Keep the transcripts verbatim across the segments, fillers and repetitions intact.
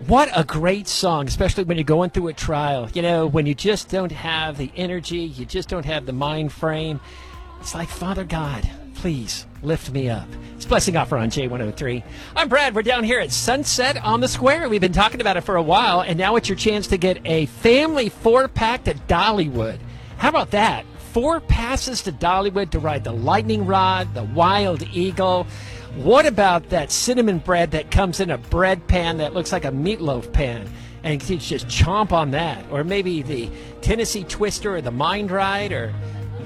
What a great song, especially when you're going through a trial. You know, when you just don't have the energy, you just don't have the mind frame. It's like, Father God, please lift me up. It's Blessing Offer on J one oh three. I'm Brad. We're down here at Sunset on the Square. We've been talking about it for a while, and now it's your chance to get a family four-pack to Dollywood. How about that? Four passes to Dollywood to ride the Lightning Rod, the Wild Eagle. What about that cinnamon bread that comes in a bread pan that looks like a meatloaf pan? And you can just chomp on that. Or maybe the Tennessee Twister or the Mind Ride. Or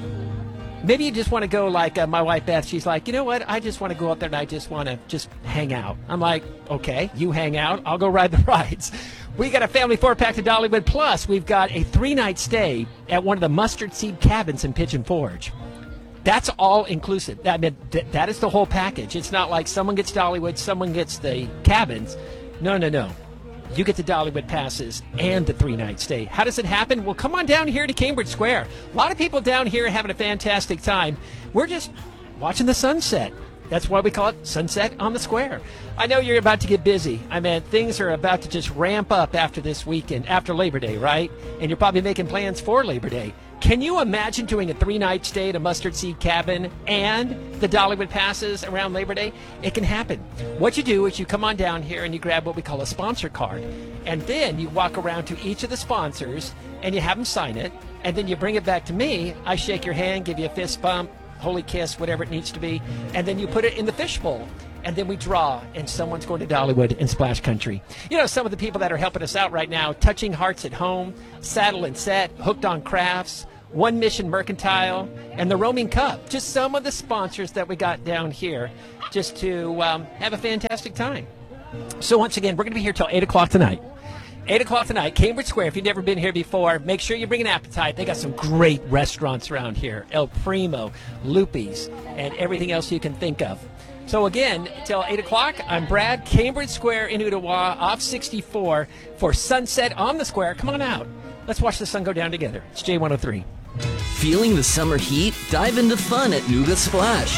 maybe you just want to go like uh, my wife Beth. She's like, you know what? I just want to go out there and I just want to just hang out. I'm like, okay, you hang out. I'll go ride the rides. We got a family four-pack to Dollywood. Plus, we've got a three-night stay at one of the Mustard Seed Cabins in Pigeon Forge. That's all inclusive. I mean, th- that is the whole package. It's not like someone gets Dollywood, someone gets the cabins. No, no, no. You get the Dollywood passes and the three-night stay. How does it happen? Well, come on down here to Cambridge Square. A lot of people down here having a fantastic time. We're just watching the sunset. That's why we call it Sunset on the Square. I know you're about to get busy. I mean, things are about to just ramp up after this weekend, after Labor Day, right? And you're probably making plans for Labor Day. Can you imagine doing a three-night stay at a Mustard Seed Cabin and the Dollywood passes around Labor Day? It can happen. What you do is you come on down here and you grab what we call a sponsor card. And then you walk around to each of the sponsors and you have them sign it. And then you bring it back to me. I shake your hand, give you a fist bump, holy kiss, whatever it needs to be. And then you put it in the fishbowl. And then we draw, and someone's going to Dollywood and Splash Country. You know, some of the people that are helping us out right now, Touching Hearts at Home, Saddle and Set, Hooked on Crafts, One Mission Mercantile, and the Roaming Cup. Just some of the sponsors that we got down here just to um, have a fantastic time. So once again, we're going to be here till eight o'clock tonight. eight o'clock tonight, Cambridge Square. If you've never been here before, make sure you bring an appetite. They got some great restaurants around here. El Primo, Lupi's, and everything else you can think of. So again, till eight o'clock, I'm Brad, Cambridge Square in Ottawa, off sixty-four for Sunset on the Square. Come on out. Let's watch the sun go down together. It's J one oh three. Feeling the summer heat? Dive into fun at Nooga Splash.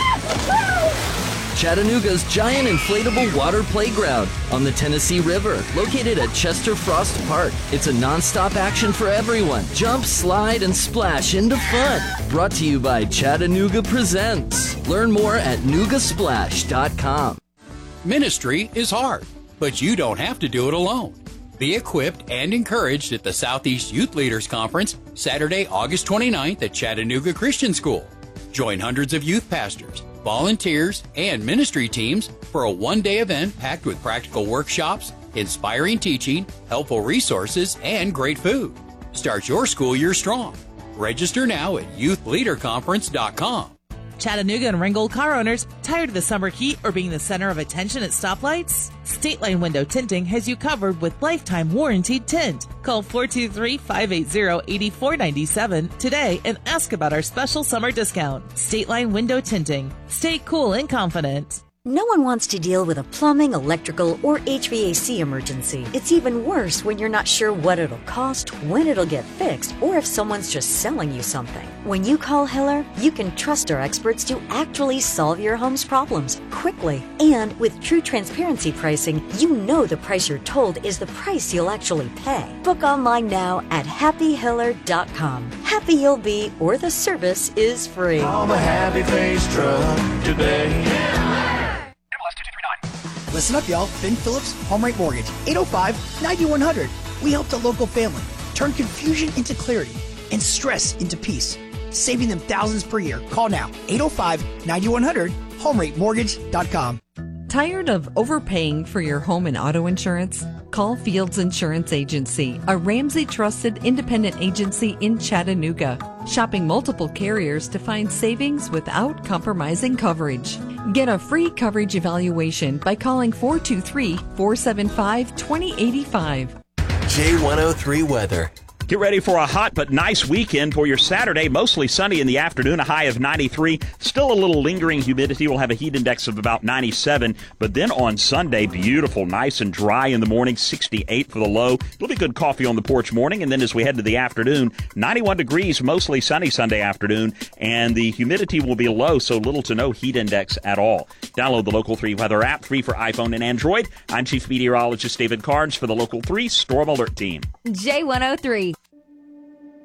Chattanooga's giant inflatable water playground on the Tennessee River, located at Chester Frost Park. It's a non-stop action for everyone. Jump, slide, and splash into fun. Brought to you by Chattanooga Presents. Learn more at nooga splash dot com. Ministry is hard, but you don't have to do it alone. Be equipped and encouraged at the Southeast Youth Leaders Conference, Saturday, August twenty-ninth at Chattanooga Christian School. Join hundreds of youth pastors, volunteers, and ministry teams for a one-day event packed with practical workshops, inspiring teaching, helpful resources, and great food. Start your school year strong. Register now at youth leader conference dot com. Chattanooga and Ringgold car owners, tired of the summer heat or being the center of attention at stoplights? State Line Window Tinting has you covered with lifetime warranted tint. Call four two three, five eight zero, eight four nine seven today and ask about our special summer discount. State Line Window Tinting. Stay cool and confident. No one wants to deal with a plumbing, electrical, or H V A C emergency. It's even worse when you're not sure what it'll cost, when it'll get fixed, or if someone's just selling you something. When you call Hiller, you can trust our experts to actually solve your home's problems quickly. And with true transparency pricing, you know the price you're told is the price you'll actually pay. Book online now at happy hiller dot com. Happy you'll be, or the service is free. Call the Happy Face Truck today. Listen up, y'all. Finn Phillips, Home Rate Mortgage, eight oh five, nine one hundred. We helped a local family turn confusion into clarity and stress into peace, saving them thousands per year. Call now, eight oh five, nine one hundred, home rate mortgage dot com. Tired of overpaying for your home and auto insurance? Call Fields Insurance Agency, a Ramsey-trusted independent agency in Chattanooga, shopping multiple carriers to find savings without compromising coverage. Get a free coverage evaluation by calling four two three, four seven five, two zero eight five. J one oh three Weather. Get ready for a hot but nice weekend for your Saturday. Mostly sunny in the afternoon, a high of ninety-three. Still a little lingering humidity. We'll have a heat index of about ninety-seven. But then on Sunday, beautiful, nice and dry in the morning, sixty-eight for the low. It'll be good coffee on the porch morning. And then as we head to the afternoon, ninety-one degrees, mostly sunny Sunday afternoon. And the humidity will be low, so little to no heat index at all. Download the Local three weather app, free for iPhone and Android. I'm Chief Meteorologist David Carnes for the Local three Storm Alert Team. J one oh three,